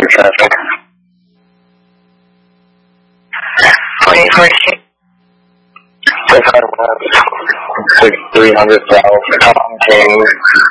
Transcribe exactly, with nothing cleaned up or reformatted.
your traffic. twenty-four six. If I was six three hundred south, Tom King,